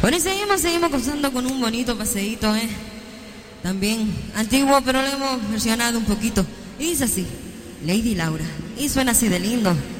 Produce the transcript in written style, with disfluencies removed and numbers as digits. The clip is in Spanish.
Bueno, y seguimos gozando con un bonito paseíto, también antiguo, pero lo hemos versionado un poquito. Y dice así, Lady Laura. Y suena así de lindo.